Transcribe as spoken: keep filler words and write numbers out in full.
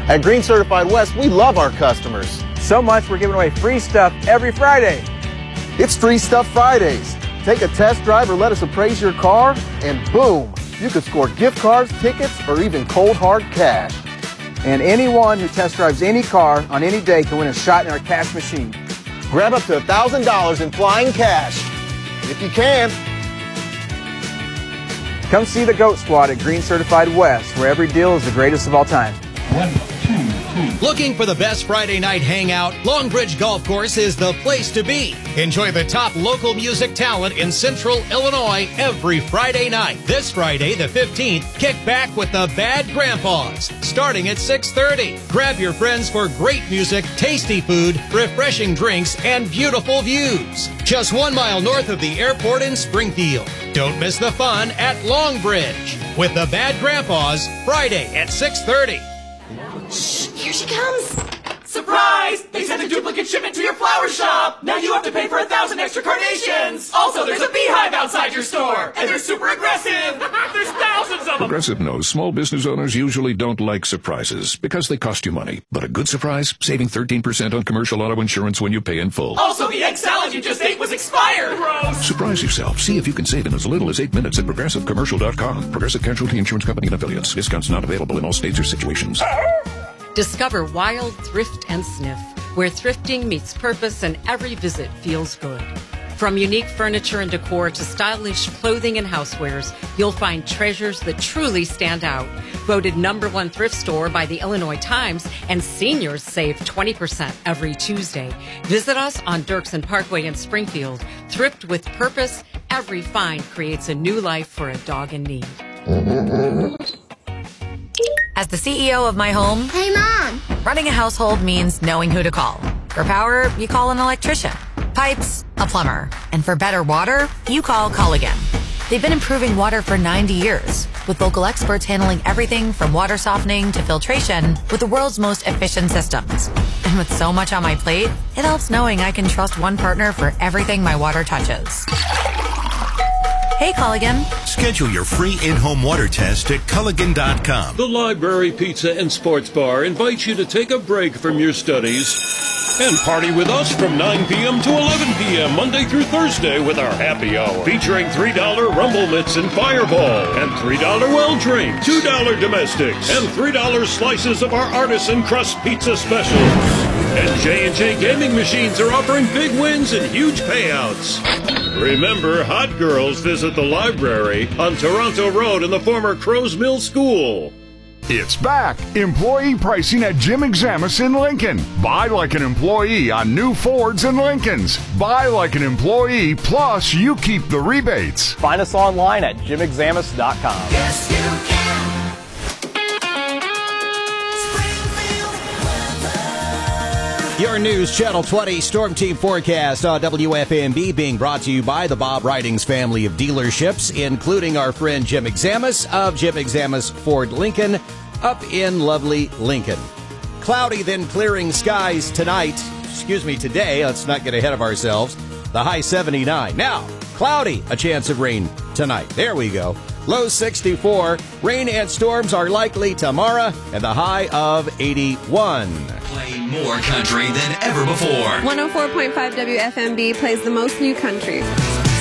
At Green Certified West, we love our customers. So much we're giving away free stuff every Friday. It's Free Stuff Fridays. Take a test drive or let us appraise your car, and boom, you could score gift cards, tickets, or even cold hard cash. And anyone who test drives any car on any day can win a shot in our cash machine. Grab up to one thousand dollars in flying cash. If you can. Come see the GOAT Squad at Green Certified West, where every deal is the greatest of all time. One, two, two. Looking for the best Friday night hangout? Longbridge Golf Course is the place to be. Enjoy the top local music talent in Central Illinois every Friday night. This Friday, the fifteenth, kick back with the Bad Grandpas, starting at six thirty. Grab your friends for great music, tasty food, refreshing drinks, and beautiful views. Just one mile north of the airport in Springfield. Don't miss the fun at Longbridge with the Bad Grandpas, Friday at six thirty. Shh, here she comes. Surprise! They sent a duplicate shipment to your flower shop. Now you have to pay for a thousand extra carnations. Also, there's a beehive outside your store, and they're super aggressive. There's thousands of them. Progressive knows small business owners usually don't like surprises because they cost you money. But a good surprise, saving thirteen percent on commercial auto insurance when you pay in full. Also, the egg salad you just ate was expired. Gross. Surprise yourself. See if you can save in as little as eight minutes at progressive commercial dot com. Progressive Casualty Insurance Company and affiliates. Discounts not available in all states or situations. Discover Wild Thrift and Sniff, where thrifting meets purpose and every visit feels good. From unique furniture and decor to stylish clothing and housewares, you'll find treasures that truly stand out. Voted number one thrift store by the Illinois Times, and seniors save twenty percent every Tuesday. Visit us on Dirksen Parkway in Springfield. Thrift with purpose. Every find creates a new life for a dog in need. As the C E O of my home, hey, Mom, running a household means knowing who to call. For power, you call an electrician. Pipes, a plumber. And for better water, you call Culligan. They've been improving water for ninety years, with local experts handling everything from water softening to filtration with the world's most efficient systems. And with so much on my plate, it helps knowing I can trust one partner for everything my water touches. Hey, Culligan. Schedule your free in-home water test at Culligan dot com. The Library Pizza and Sports Bar invites you to take a break from your studies and party with us from nine p.m. to eleven p.m. Monday through Thursday with our happy hour, featuring three dollar Rumble Mitts and Fireball, and three dollar well drinks, two dollar domestics, and three dollar slices of our artisan crust pizza specials. And J and J Gaming Machines are offering big wins and huge payouts. Remember, hot girls visit the library on Toronto Road in the former Crow's Mill School. It's back. Employee pricing at Jim Examus in Lincoln. Buy like an employee on new Fords and Lincolns. Buy like an employee, plus you keep the rebates. Find us online at jim examus dot com. Yes, you can. Your News Channel twenty Storm Team forecast on W F M B being brought to you by the Bob Ridings family of dealerships, including our friend Jim Examus of Jim Examus Ford Lincoln up in lovely Lincoln. Cloudy, then clearing skies tonight. Excuse me, today. Let's not get ahead of ourselves. The high seventy-nine. Now, cloudy, a chance of rain tonight. There we go. Low sixty-four. Rain and storms are likely tomorrow, and the high of eighty-one. Play more country than ever before. one oh four point five W F M B plays the most new country.